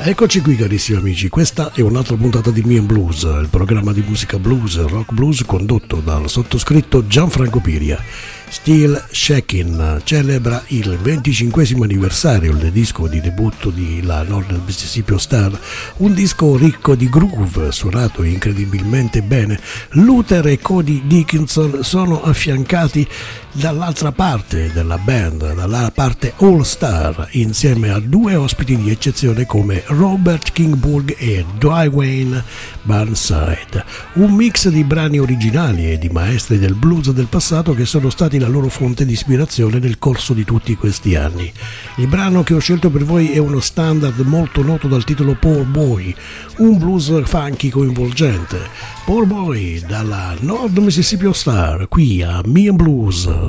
Eccoci qui carissimi amici, questa è un'altra puntata di Me and Blues, il programma di musica blues e rock blues condotto dal sottoscritto Gianfranco Piria. Still Shakin' celebra il 25esimo anniversario del disco di debutto di La Northern Mississippi Star, un disco ricco di groove, suonato incredibilmente bene. Luther e Cody Dickinson sono affiancati dall'altra parte della band, dalla parte All Star, insieme a due ospiti di eccezione come Robert Kingburg e Dwayne Burnside, un mix di brani originali e di maestri del blues del passato che sono stati la loro fonte di ispirazione nel corso di tutti questi anni. Il brano che ho scelto per voi è uno standard molto noto dal titolo Poor Boy, un blues funky coinvolgente. Poor Boy dalla North Mississippi Star, qui a Me and Blues.